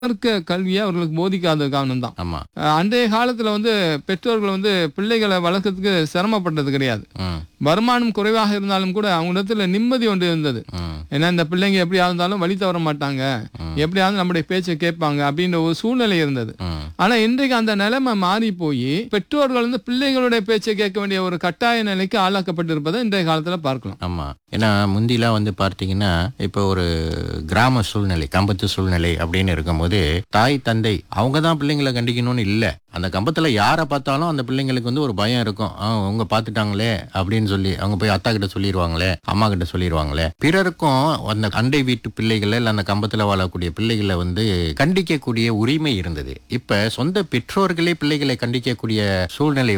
மார்க்க கல்வியை அவர்களுக்கு போதிக்காத காரணம் தான். ஆமா. அன்றைய காலத்துல பெற்றோர்கள் பிள்ளைகளை வளர்க்கறதுக்கு சிரமப்பட்டது கிடையாது. வருமானம் குறைவாக இருந்தாலும் கூட அவங்களிடத்துல நிம்மதி ஒன்று இருந்தது. ஏன்னா இந்த பிள்ளைங்க எப்படியா இருந்தாலும் வழி தவற மாட்டாங்க, எப்படியாவது நம்முடைய பேச்சை கேட்பாங்க அப்படின்ற ஒரு சூழ்நிலை இருந்தது. ஆனா இன்றைக்கு அந்த நிலைமை மாறி போய் பெற்றோர்கள் பிள்ளைகளுடைய பேச்சை கேட்க வேண்டிய ஒரு கட்டாய நிலைக்கு ஆளாக்கப்பட்டிருப்பதை இன்றைய காலத்துல பார்க்கலாம். ஆமா. ஏன்னா முந்திலாம் பார்த்தீங்கன்னா இப்ப ஒரு கிராம சூழ்நிலை, கம்பத்து சூழ்நிலை அப்படின்னு இருக்கும்போது தாய் தந்தை அவங்க தான் பிள்ளைங்களை கண்டிக்கணும்னு இல்ல. அந்த கம்பத்துல யாரை பார்த்தாலும் அந்த பிள்ளைங்களுக்கு ஒரு பயம் இருக்கும். அவங்க பார்த்துட்டாங்களே அப்படின்னு சொல்லி அவங்க போய் அத்தா கிட்ட சொல்லிடுவாங்களே, அம்மா கிட்ட சொல்லிடுவாங்களே. பிறருக்கும் அந்த அண்டை வீட்டு பிள்ளைகளை இல்ல அந்த கம்பத்துல வாழக்கூடிய பிள்ளைகளை கண்டிக்கக்கூடிய உரிமை இருந்தது. இப்ப சொந்த பெற்றோர்களே பிள்ளைகளை கண்டிக்கக்கூடிய சூழ்நிலை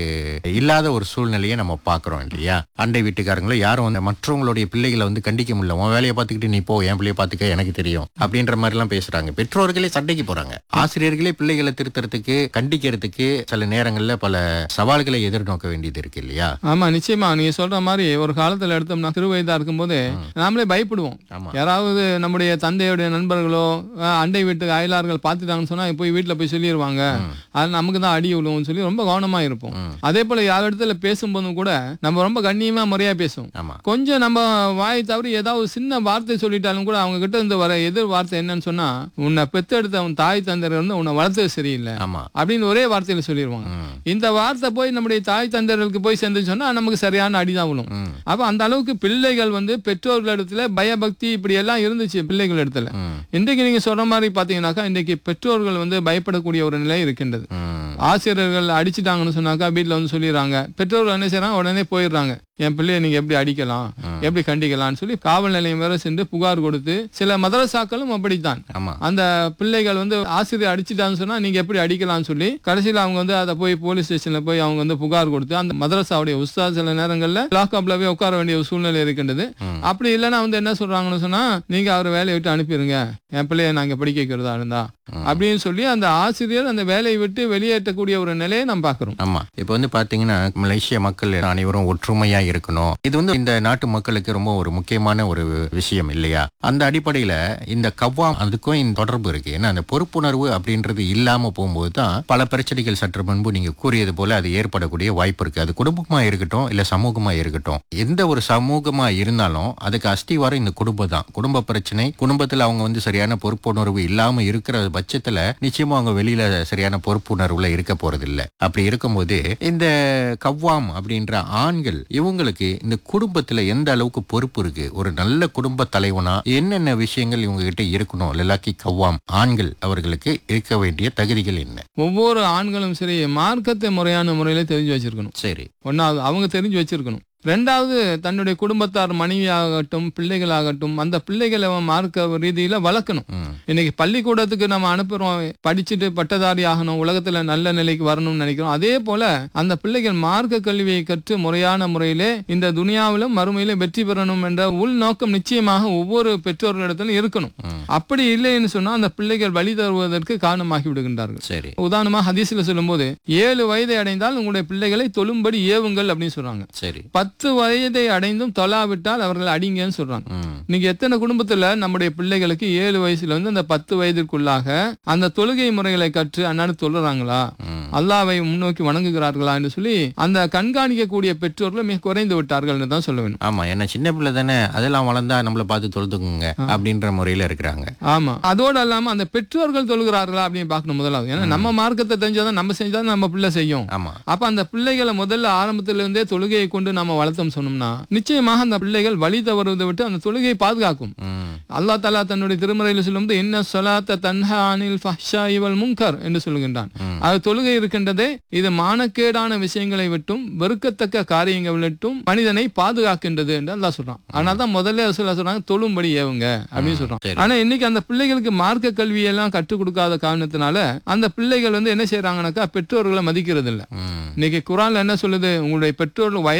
இல்லாத ஒரு சூழ்நிலையை நம்ம பாக்குறோம் இல்லையா? அண்டை வீட்டுக்காரங்களும் யாரும் மற்றவங்களுடைய பிள்ளைகளை கண்டிக்க முடியல. உன் வேலையை பார்த்துக்கிட்டு நீ போ, என் பிள்ளைய பார்த்துக்க, எனக்கு தெரியும் அப்படின்ற மாதிரி எல்லாம் பேசுறாங்க. பெற்றோர்களே சண்டைக்கு போறாங்க. ஆசிரியர்களே பிள்ளைகளை திருத்தறதுக்கு கண்டிக்கிறதுக்கு சில நேரங்கள்ல பல சவால்களை எதிர்நோக்க வேண்டியது இருக்கு இல்லையா? ஆமா, நிச்சயமா. நீங்க சொல்ற மாதிரி ஒரு காலத்துல எடுத்தோம்னா சிறு வயதா இருக்கும் போது நாமளே பயப்படுவோம். யாராவது நம்முடைய தந்தையுடைய நண்பர்களோ அண்டை வீட்டு அயலார்கள் பார்த்துட்டாங்கன்னு சொன்னா போய் வீட்டுல போய் சொல்லிடுவாங்க, அது நமக்கு தான் அடி விழுவும் சொல்லி ரொம்ப கவனமா இருப்போம். அதே போல யார் இடத்துல பேசும்போதும் கூட நம்ம ரொம்ப கண்ணியமா முறையா பேசுவோம். கொஞ்சம் நம்ம வாய் தவறி ஏதாவது சின்ன வார்த்தை சொல்லிட்டாலும் கூட அவங்க கிட்ட இருந்து வர எதிர் வார்த்தை என்னன்னு சொன்னா, உன்னை பெத்தெடுத்த உன் தாய் தந்தையர் உன்னை வளர்த்தது சரியில்லை அப்படின்னு ஒரே வார்த்தையில சொல்லிடுவாங்க. இந்த வார்த்தை போய் நம்முடைய தாய் தந்தையர்களுக்கு போய் சேர்ந்து சொன்னா நமக்கு சரியான அடிதான் விழும். அப்ப அந்த அளவுக்கு பிள்ளைகள் பெற்றோர்களிடத்துல பயபக்தி இப்படி எல்லாம் இருந்துச்சு பிள்ளைகள் இடத்துல. இன்றைக்கு நீங்க சொல்ற மாதிரி பாத்தீங்கன்னாக்கா இன்றைக்கு பெற்றோர்கள் பயப்படக்கூடிய ஒரு நிலை இருக்கின்றது. ஆசிரியர்கள் அடிச்சுட்டாங்கன்னு சொன்னாக்கா வீட்டுல சொல்லிடுறாங்க. பெற்றோர்கள் என்ன செய்யறாங்க, உடனே போயிடுறாங்க. என் பிள்ளைய நீங்க எப்படி அடிக்கலாம், எப்படி கண்டிக்கலாம்னு சொல்லி காவல் நிலையம் வேற சென்று புகார் கொடுத்து, சில மதரசாக்களும் அப்படித்தான். அந்த பிள்ளைகள் ஆசிரியர் அடிச்சுட்டான்னு சொன்னா நீங்க எப்படி அடிக்கலாம்னு சொல்லி கடைசியில் அவங்க அதை போய் போலீஸ் ஸ்டேஷன்ல போய் அவங்க புகார் கொடுத்து அந்த மதரசாவுடைய உஸ்தாத் சில நேரங்கள்ல லாக்அப்லவே உட்கார வேண்டிய ஒரு சூழ்நிலை இருக்கின்றது. அப்படி இல்லைன்னா என்ன சொல்றாங்கன்னு சொன்னா, நீங்க அவர் வேலையை விட்டு அனுப்பிடுங்க, என் பிள்ளைய நாங்க படிக்க வைக்கிறதா இருந்தா அப்படின்னு சொல்லி அந்த ஆசிரியர் அந்த வேலையை விட்டு வெளியேற்றக்கூடிய ஒரு நிலையை நம்ம பாக்குறோம். ஆமா. இப்ப பாத்தீங்கன்னா மலேசிய மக்கள் அனைவரும் ஒற்றுமையா இருக்கணும். இது இந்த நாட்டு மக்களுக்கு ரொம்ப ஒரு முக்கியமான ஒரு விஷயம் இல்லையா? அந்த அடிப்படையில இந்த கவ்வாம் அதுக்கும் இந்த தொடர்பு இருக்கு. ஏன்னா அந்த பொறுப்புணர்வு அப்படின்றது இல்லாம போகும்போது தான் பல பிரச்சனைகள் சற்று முன்பு நீங்க கூறியது போல அது ஏற்படக்கூடிய வாய்ப்பு இருக்கு. அது குடும்பமா இருக்கட்டும் இல்ல சமூகமா இருக்கட்டும், எந்த ஒரு சமூகமா இருந்தாலும் அதுக்கு அஸ்திவாரம் இந்த குடும்பம் தான். குடும்ப பிரச்சனை, குடும்பத்துல அவங்க சரியான பொறுப்புணர்வு இல்லாம இருக்கிற பட்சத்துல நிச்சயமா அவங்க வெளியில சரியான பொறுப்புணர்வுல இருக்க போறது இல்ல. அப்படி இருக்கும்போது இந்த கவ்வாம் அப்படின்ற ஆண்கள் இவங்களுக்கு இந்த குடும்பத்துல எந்த அளவுக்கு பொறுப்பு இருக்கு, ஒரு நல்ல குடும்ப தலைவனா என்னென்ன விஷயங்கள் இவங்க கிட்ட இருக்கணும், லலாக்கி கவ்வாம் ஆண்கள் அவர்களுக்கு இருக்க வேண்டிய தகுதிகள் என்ன? ஒவ்வொரு ஆண்களும் சரி மார்க்கத்தை முறையான முறையில தெரிஞ்சு வச்சிருக்கணும். சரி, ஒன்னாவது அவங்க தெரிஞ்சு வச்சிருக்கணும். ரெண்டாவது தன்னுடைய குடும்பத்தார் மனைவியாகட்டும் பிள்ளைகளாகட்டும் அந்த பிள்ளைகளை மார்க்க ரீதியில வளர்க்கணும். இன்னைக்கு பள்ளிக்கூடத்துக்கு நம்ம அனுப்புறோம், படிச்சுட்டு பட்டதாரி ஆகணும், உலகத்துல நல்ல நிலைக்கு வரணும்னு நினைக்கிறோம். அதே போல அந்த பிள்ளைகள் மார்க்க கல்வியை கற்று முறையான முறையிலே இந்த துனியாவிலும் மறுமையிலும் வெற்றி பெறணும் என்ற உள்நோக்கம் நிச்சயமாக ஒவ்வொரு பெற்றோர்களிடத்திலும் இருக்கணும். அப்படி இல்லைன்னு சொன்னா அந்த பிள்ளைகள் வழி தருவதற்கு காரணமாகி விடுகின்றார்கள். சரி. உதாரணமாக ஹதீஸ்ல சொல்லும் போது 7 வயதை அடைந்தால் உங்களுடைய பிள்ளைகளை தொழும்படி ஏவுங்கள் அப்படின்னு சொல்றாங்க. சரி. 10 வயதை அடைந்தும் தொழாவிட்டால் அவர்கள் அடிங்கன்னு சொல்றாங்க. நீங்க எத்தனை குடும்பத்துல நம்முடைய பிள்ளைகளுக்கு 7 வயசுல அந்த 10 வயதிற்குள்ளாக அந்த தொழுகை முறைகளை கற்று அன்னாடு தொழுறாங்களா, அல்லாவை முன்னோக்கி வணங்குகிறார்களா என்று சொல்லி அந்த கண்காணிக்கக்கூடிய பெற்றோர்கள் மிக குறைந்து விட்டார்கள் தான் சொல்ல வேண்டும். ஆமா, என்ன சின்ன பிள்ளை தானே, அதெல்லாம் வளர்ந்தா நம்மள பார்த்து தொழுதுக்குங்க அப்படின்ற முறையில இருக்கிறாங்க. ஆமா, அதோடு அல்லாம அந்த பெற்றோர்கள் தொழுகிறார்களா அப்படின்னு பார்க்கணும் முதலாவது. ஏன்னா நம்ம மார்க்கத்தை தெரிஞ்சாதான் நம்ம செஞ்சாதான் நம்ம பிள்ளை செய்யும். ஆமா. அப்ப அந்த பிள்ளைகளை முதல்ல ஆரம்பத்தில இருந்தே தொழுகையை கொண்டு நம்ம வளர்த்தோம் சொன்னோம்னா நிச்சயமாக அந்த பிள்ளைகள் வழி தவறுவதை விட்டு அந்த தொழுகையை பாதுகாக்கும். அல்லாஹ் தஆலா தன்னுடைய திருமறையில் சொல்லும்போது இன்ன ஸலாத்த தன்ஹா அனில் ஃபஹ்ஷாஇ வல் முன்கர் என்று சொல்லுகின்றான். அது தொழுகை இருக்கின்றதே இது மானக்கேடான விஷயங்களை விட்டும் வெறுக்கத்தக்க காரியங்களை விட்டும் மனிதனை பாதுகாக்கின்றது என்று அல்லாஹ் சொல்றான். அதனால்தான் முதல்ல ரசூலுல்லாஹ் சொல்றாங்க தொழும்படி ஏவுங்க அப்படின்னு சொல்றான். ஆனா இன்னைக்கு அந்த பிள்ளைகளுக்கு மார்க்க கல்வியெல்லாம் கற்றுக் கொடுக்காத காரணத்தினால அந்த பிள்ளைகள் என்ன செய்யறாங்கன்னாக்கா பெற்றோர்களை மதிக்கிறது இல்ல. இன்னைக்கு குர்ஆன்ல என்ன சொல்லுது, உங்களுடைய பெற்றோர்கள் வயதானாலும்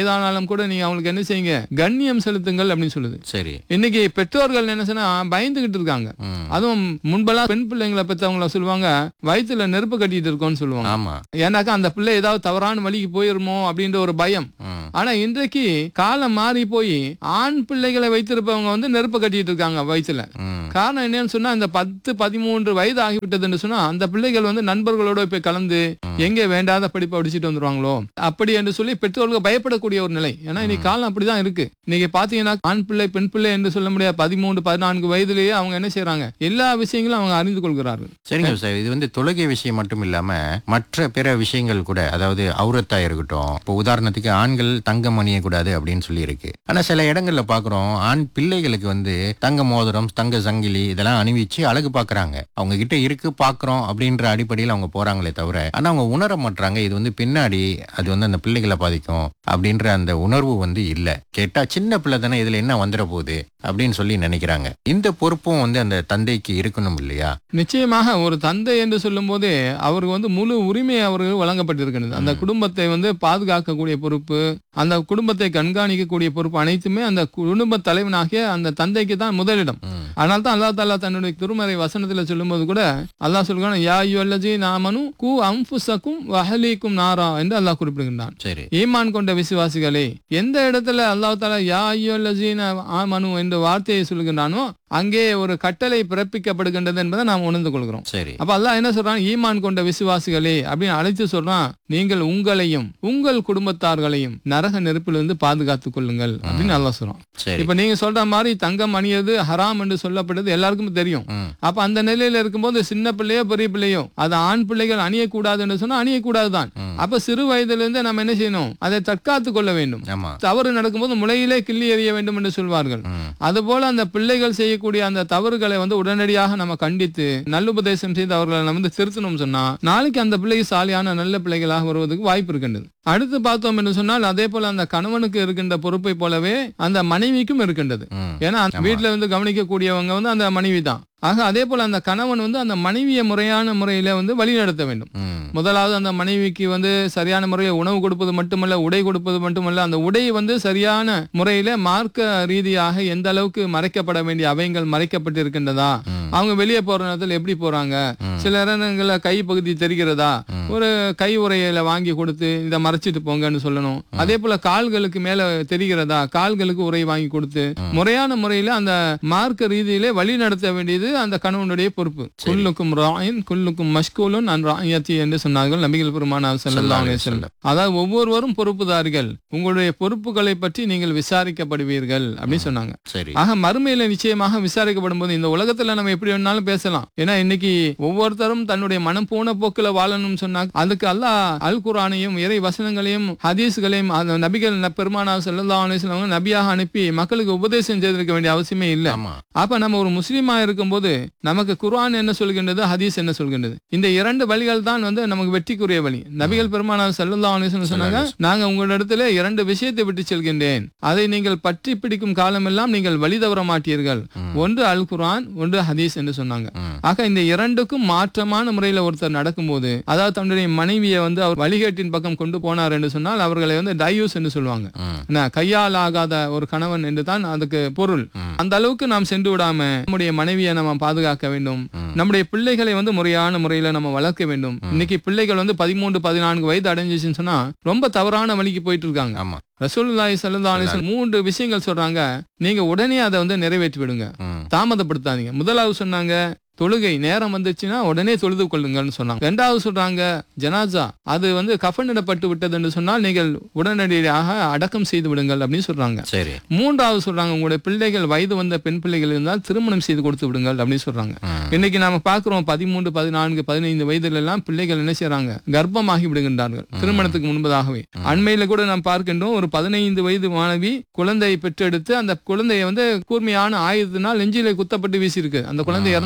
கூட நீங்க அவங்களுக்கு என்ன செய்யுங்க, கண்ணியம் செலுத்துங்கள் அப்படின்னு சொல்லுது. சரி. இன்னைக்கு பெற்றோர்கள் என்ன சொன்னா பயந்துகிட்டு இருக்காங்க. அதுவும் முன்பெல்லாம் பெண் பிள்ளைங்களை பெற்றவங்கள சொல்லுவாங்க, வயிற்றுல நெருப்பு கட்டிட்டு இருக்கோம்னு சொல்லுவாங்க. ஆமா. ஏன்னாக்கா அந்த பிள்ளை ஏதாவது தவறான வழிக்கு போயிருமோ அப்படின்ற ஒரு பயம். ஆனா இன்றைக்கு காலம் மாறி போய் ஆண் பிள்ளைகளை வைத்திருப்பவங்க வந்து நெருப்பு கட்டிட்டு இருக்காங்க வயிற்றுல. காரணம் என்னன்னு சொன்னா, இந்த 10-13 வயது ஆகிவிட்டதுன்னு சொன்னா அந்த பிள்ளைகள் வந்து நண்பர்களோட போய் கலந்து எங்க வேண்டாத படிப்பை படிச்சுட்டு வந்துருவாங்களோ அப்படி என்று சொல்லி பெற்றோர்கள் பயப்படக்கூடிய ஒரு நிலை. ஏன்னா இன்னைக்கு காலம் அப்படிதான் இருக்கு. இன்னைக்கு பாத்தீங்கன்னா ஆண் பிள்ளை பெண் பிள்ளை என்று சொல்ல முடியாது, 13-14 வயதிலேயே அவங்க என்ன செய்யறாங்க, எல்லா விஷயங்களும் அவங்க அறிந்து கொள்கிறார்கள். சரிங்க சார், இது வந்து தொழுகை விஷயம் மட்டும் இல்லாம மற்ற பிற விஷயங்கள் கூட, அதாவது அவுரத்தா இருக்கட்டும். இப்போ உதாரணத்துக்கு ஆண்கள் தங்கம் அணியக்கூடாது அப்படின்னு சொல்லி இருக்கு. ஆனா சில இடங்கள்ல பாக்குறோம், ஆண் பிள்ளைகளுக்கு வந்து தங்க மோதிரம், தங்க சங்கிலி இதெல்லாம் அணிவிச்சு அழகு பாக்குறாங்க. அவங்க கிட்ட இருக்கு பாக்குறோம் அப்படின்ற அடிப்படையில் அவங்க போறாங்களே தவிர, ஆனா அவங்க உணர மாட்டாங்க இது வந்து பின்னாடி அது வந்து அந்த பிள்ளைகளை பாதிக்கும் அப்படின்ற அந்த உணர்வு வந்து இல்ல. கேட்டா சின்ன பிள்ளை தானே, இதுல என்ன வந்துட போகுது அப்படின்னு சொல்லி நினைக்கிறாங்க. இந்த பொறுப்பும் வந்து அந்த தந்தைக்கு இருக்கணும் இல்லையா? நிச்சயமாக ஒரு தந்தை என்று சொல்லும் போதே அவருக்கு வந்து முழு உரிமை அவர்கள் வழங்கப்பட்டிருக்கிறது. அந்த குடும்பத்தை வந்து பாதுகாக்கக்கூடிய பொறுப்பு, அந்த குடும்பத்தை கண்காணிக்கக்கூடிய பொறுப்பு அனைத்துமே அந்த குடும்ப தலைவனாகிய அந்த தந்தைக்கு தான் முதலிடம். அதனால தான் அல்லாஹ் தஆலா தன்னுடைய திருமறை வசனத்துல சொல்லும்போது கூட அல்லாஹ் சொல்றான், யா அய்யுஹல்லஸீன ஆமனூ கூ அன்ஃபுஸக்கும் வ அஹ்லீக்கும் நாரா என்று அல்லாஹ் குறிப்பிடுகின்றான். சரி. ஈமான் கொண்ட விசுவாசிகளே, எந்த இடத்துல அல்லாஹ் தஆலா யா அய்யுஹல்லஸீன ஆமனூ என்ற வார்த்தையை சொல்லுகின்றானோ அங்கே ஒரு கட்டளை பிறப்பிக்கப்படுகின்றது என்பதை நாம் உணர்ந்து கொள்கிறோம். சரி. அப்ப அல்லாஹ் என்ன சொல்றான், ஈமான் கொண்ட விசுவாசிகளே அப்படின்னு அழைத்து சொல்றான், நீங்கள் உங்களையும் உங்கள் குடும்பத்தார்களையும் நரக நெருப்பிலிருந்து பாதுகாத்துக் கொள்ளுங்கள் அப்படின்னு அல்லாஹ் சொல்றான். இப்ப நீங்க சொல்ற மாதிரி தங்கம் அணியது ஹராம் என்று சொல்லப்பட்டது எல்லாருக்கும் தெரியும். அப்ப அந்த நிலையில இருக்கும்போது சின்ன பிள்ளையோ பெரிய பிள்ளையோ அது ஆண் பிள்ளைகள் அணியக்கூடாதுன்னு சொன்னா அணியக்கூடாதுதான். அப்ப சிறு வயதுல இருந்து நம்ம என்ன செய்யணும், அதை தற்காத்துக் கொள்ள வேண்டும். தவறு நடக்கும்போது முளையிலே கிள்ளி எறிய வேண்டும் என்று சொல்வார்கள். அதுபோல அந்த பிள்ளைகள் செய்யக்கூடிய அந்த தவறுகளை வந்து உடனடியாக நம்ம கண்டித்து நல்லுபதேசம் செய்து அவர்களை நம்ம வந்து திருத்தணும் சொன்னா நாளைக்கு அந்த பிள்ளை சாலியான நல்ல பிள்ளைகளாக வருவதற்கு வாய்ப்பு இருக்கின்றது. அடுத்து பார்த்தோம் என்று சொன்னால் அதே போல அந்த கணவனுக்கு இருக்கின்ற பொறுப்பை போலவே அந்த மனைவிக்கும் இருக்கின்றது. ஏன்னா அந்த வீட்டுல வந்து கவனிக்கக்கூடியவங்க வந்து அந்த மனைவி தான். ஆக அதே போல அந்த கணவன் வந்து அந்த மனைவியை முறையான முறையில வந்து வழி நடத்த வேண்டும். முதலாவது அந்த மனைவிக்கு வந்து சரியான முறையில் உணவு கொடுப்பது மட்டுமல்ல, உடை கொடுப்பது மட்டுமல்ல, அந்த உடை வந்து சரியான முறையில மார்க்க ரீதியாக எந்த அளவுக்கு மறைக்கப்பட வேண்டிய அவைகள் மறைக்கப்பட்டு இருக்கின்றதா, அவங்க வெளியே போற நேரத்தில் எப்படி போறாங்க, சில நேரங்கள்ல கை பகுதி தெரிகிறதா, ஒரு கை உரையில வாங்கி கொடுத்து இதை மறைச்சிட்டு போங்கன்னு சொல்லணும். அதே போல கால்களுக்கு மேல தெரிகிறதா, கால்களுக்கு உரை வாங்கி கொடுத்து முறையான முறையில அந்த மார்க்க ரீதியிலே வழி நடத்த வேண்டியது அந்த கணவனுடைய பொறுப்பு. குல்லுக்கும் ராயின் குல்லுக்கும் மஷ்கூலுன் அன் ராயத்தி என்று சொன்னார்கள் நபிகள் பெருமானார் ஸல்லல்லாஹு அலைஹி வஸல்லம். அதாவது ஒவ்வொருவரும் பொறுப்புதாரிகள், உங்களுடைய பொறுப்புகளை பற்றி நீங்கள் விசாரிக்கப்படுவீர்கள் அப்படின்னு சொன்னாங்க. ஆக மறுமையில நிச்சயமாக விசாரிக்கப்படும் போது இந்த உலகத்துல நம்ம எப்படி வேணாலும் பேசலாம். ஏன்னா இன்னைக்கு ஒவ்வொருத்தரும் தன்னுடைய மனம் போன போக்குல வாழணும்னு சொன்னாங்க. அதுக்கு அல்லாஹ் அல் குர்ஆனையும் இறை வசனங்களையும் ஹதீஸ்களையும் நபிகள் பெருமானார் ஸல்லல்லாஹு அலைஹி வஸல்லம் நபியாக அனுப்பி மக்களுக்கு உபதேசம் செய்திருக்க வேண்டிய அவசியமே இல்லை. அப்ப நம்ம ஒரு முஸ்லீமா இருக்கும்போது நமக்கு குர்ஆன் என்ன சொல்கின்றது, ஹதீஸ் என்ன சொல்கின்றது, இந்த இரண்டு வழிகள் தான் வந்து நமக்கு வெற்றிக்குரிய வழி. நபிகள் பெருமானார் ஸல்லல்லாஹு அலைஹி வஸல்லம் சொன்னாங்க, நாங்க உங்களிடத்துல இரண்டு விஷயத்தை விட்டு செல்கின்றேன், அதை நீங்கள் பற்றி பிடிக்கும் காலமெல்லாம் நீங்கள் வழி தவற மாட்டீர்கள். ஒன்று அல் குர்ஆன், ஒன்று ஹதீஸ் என்று சொன்னாங்க. ஆக இந்த இரண்டுக்கும் மாற்றமான முறையில ஒருத்தர் நடக்கும்போது, அதாவது தன்னுடைய மனைவியை வந்து அவர் வழிகேட்டின் பக்கம் கொண்டு போனார் என்று சொன்னால் அவர்களை வந்து டையூஸ் என்று சொல்லுவாங்க. கையால் ஆகாத ஒரு கணவன் என்று தான் அதுக்கு பொருள். அந்த அளவுக்கு நாம் சென்று விடாம நம்முடைய மனைவியை நம்ம பாதுகாக்க வேண்டும். நம்முடைய பிள்ளைகளை வந்து முறையான முறையில நம்ம வளர்க்க வேண்டும். இன்னைக்கு பிள்ளைகள் வந்து 13-14 வயது அடைஞ்சிச்சுன்னு சொன்னா ரொம்ப தவறான வழிக்கு போயிட்டு இருக்காங்க. ரசூலுல்லாஹி ஸல்லல்லாஹு அலைஹி வஸல்லம் 3 விஷயங்கள் சொல்றாங்க, நீங்க உடனே அதை வந்து நிறைவேற்றி விடுங்க, தாமதப்படுத்தாதீங்க. முதலாவது சொன்னாங்க தொழுகை நேரம் வந்துச்சுன்னா உடனே தொழுது கொள்ளுங்கள்னு சொன்னாங்க. இரண்டாவது சொல்றாங்க ஜனாசா, அது வந்து கஃனிடப்பட்டு விட்டது என்று சொன்னால் நீங்கள் உடனடியாக அடக்கம் செய்து விடுங்கள் அப்படின்னு சொல்றாங்க. மூன்றாவது சொல்றாங்க உங்களுடைய பிள்ளைகள் வயது வந்த பெண் பிள்ளைகள் இருந்தால் திருமணம் செய்து கொடுத்து விடுங்கள் அப்படின்னு சொல்றாங்க. இன்னைக்கு நாம பாக்குறோம் 13, 14, 15 வயதுல எல்லாம் பிள்ளைகள் என்ன செய்யறாங்க, கர்ப்பமாகி விடுகின்றார்கள் திருமணத்துக்கு முன்பதாகவே. அண்மையில கூட நாம் பார்க்கின்றோம் ஒரு 15 வயது மாணவி குழந்தையை பெற்றெடுத்து அந்த குழந்தையை வந்து கூர்மையான ஆயுதத்தினால் நெஞ்சிலே குத்தப்பட்டு வீசி இருக்கு, அந்த குழந்தை இறந்து போயிருக்கிறது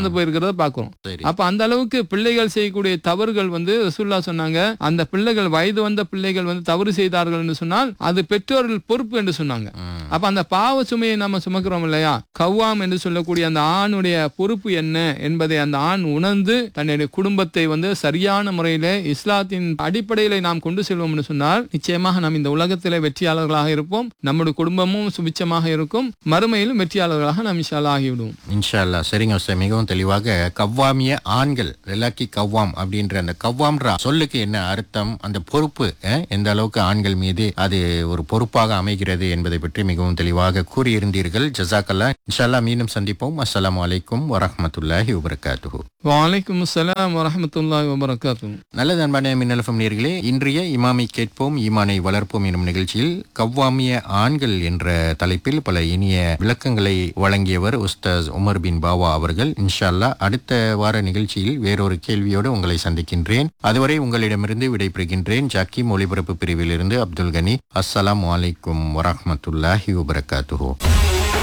இருக்கிறத பார்க்கிறோம். சரி. அப்ப அந்த அளவுக்கு பிள்ளைகள் செய்யக்கூடிய தவறுகள் வந்து ரசூலுல்லாஹ் சொன்னாங்க, அந்த பிள்ளைகள் வயது வந்த பிள்ளைகள் வந்து தவறு செய்தார்கள் என்று சொன்னால் அது பெற்றோர்கள் பொறுப்பு என்று சொன்னாங்க. அப்ப அந்த பாவ சுமையை நம்ம சுமக்கிறோம் இல்லையா, கவ்வாம் என்று சொல்லக்கூடிய அந்த ஆணுடைய பொறுப்பு என்ன என்பதை அந்த ஆண் உணர்ந்து தன்னுடைய குடும்பத்தை வந்து சரியான முறையில இஸ்லாத்தின் அடிப்படையில நாம் கொண்டு செல்வோம் என்று சொன்னால் நிச்சயமாக நாம் இந்த உலகத்திலே வெற்றியாளர்களாக இருப்போம், நம்முடைய குடும்பமும் சுபிச்சமாக இருக்கும், மறுமையிலும் வெற்றியாளர்களாக நாம் இன்ஷா அல்லாஹ் ஆகிவிடுவோம். இன்ஷா அல்லாஹ். சரிங்க உஸ்தாத், மிகவும் தெளிவாக கவ்வாமிய ஆண்கள் லலாக்கி கவ்வாம் அப்படின்ற அந்த கவ்வாம்ன்ற சொல்லுக்கு என்ன அர்த்தம், அந்த பொறுப்பு எந்த அளவுக்கு ஆண்கள் மீது அது ஒரு பொறுப்பாக அமைகிறது என்பதை பற்றி மிகவும் தெளிவாக கூறியிருந்தீர்கள். ஜஸாக்கல்லா. இன்ஷா அல்லாஹ் மீண்டும் சந்திப்போம். அஸ்ஸலாமு அலைக்கும் வரஹ்மத்துல்லாஹி வபரகாத்துஹு. வலைக்கும் அஸ்ஸலாம் வரஹ்மத்துல்லாஹி வபரகாத்துஹு. நல்லது அன்பான மின்னல் எஃப்எம் நேயர்களே, இன்றைய இமாமை கேட்போம் ஈமானை வளர்ப்போம் எனும் நிகழ்ச்சியில் கவ்வாமிய ஆண்கள் என்ற தலைப்பில் பல இனிய விளக்கங்களை வழங்கியவர் உஸ்தாஸ் உமர் பின் பாவா அவர்கள். இன்ஷா அல்லாஹ் அடுத்த வார நிகழ்ச்சியில் வேறொரு கேள்வியோடு உங்களை சந்திக்கின்றேன். அதுவரை உங்களிடமிருந்து விடைபெறுகின்றேன். ஜாக்கி ஒளிபரப்பு பிரிவிலிருந்து அப்துல் கனி. அஸ்ஸலாமு அலைக்கும் வரஹ்மத்துல்லாஹி வபரகாத்துஹு.